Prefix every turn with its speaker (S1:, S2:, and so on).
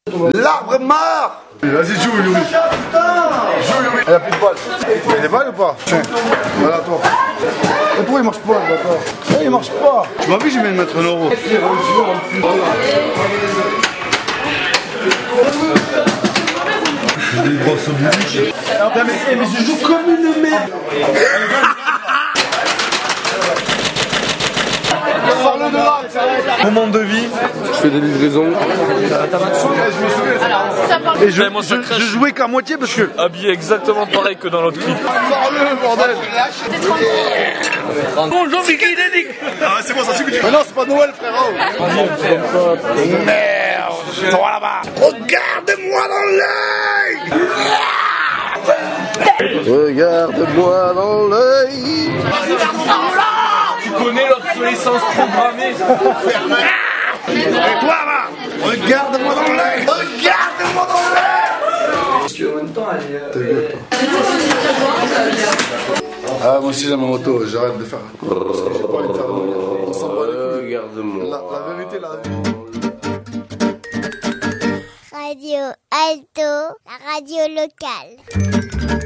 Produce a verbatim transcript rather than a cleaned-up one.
S1: L'arbre mort.
S2: Vas-y, joue, Yuri. Joue, Yuri. Elle a plus de balles. Il y a des balles ou pas? Tiens. Voilà, toi. Et pourquoi il marche pas, le bâtard? Eh, il marche pas.
S1: Tu m'as vu, je vais me mettre un euro. J'ai des grosses bouches.
S2: Mais, mais je joue comme une merde. Sors-le de là.
S1: Moment de vie.
S3: Je fais des livraisons.
S1: Et je, je, je jouais qu'à moitié parce que.
S3: Habillé exactement pareil que dans l'autre clip.
S2: Sors-le, bordel.
S1: Bonjour, Mickey Dédic.
S2: Ah, c'est bon, ça suffit. Mais non, c'est pas Noël, frérot.
S1: Merde, toi là-bas. Regarde-moi dans l'œil. Regarde-moi dans l'œil.
S3: Tu connais l'obsolescence programmée?
S1: Et toi là, regarde-moi dans l'œil. Regarde-moi dans l'œil.
S4: Parce qu'en même temps, elle est.
S2: Ah, moi aussi j'aime ma moto, j'arrête de faire. Parce que j'ai pas envie de faire. On s'en bat les couilles.
S3: Regarde-moi.
S2: La, la vérité, la vie.
S5: Radio Alto, la radio locale.